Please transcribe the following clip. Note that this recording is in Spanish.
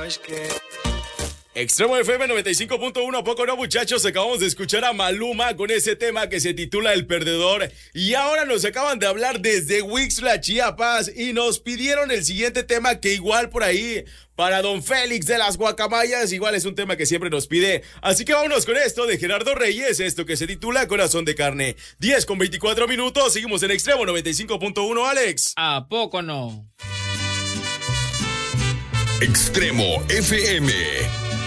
Extremo FM 95.1, ¿a poco no, muchachos? Acabamos de escuchar a Maluma con ese tema que se titula El Perdedor. Y ahora nos acaban de hablar desde Huixla, Chiapas, y nos pidieron el siguiente tema que igual por ahí, para don Félix de las Guacamayas, igual es un tema que siempre nos pide. Así que vámonos con esto de Gerardo Reyes, esto que se titula Corazón de Carne. 10:24, seguimos en Extremo 95.1, Alex. ¿A poco no? Extremo FM.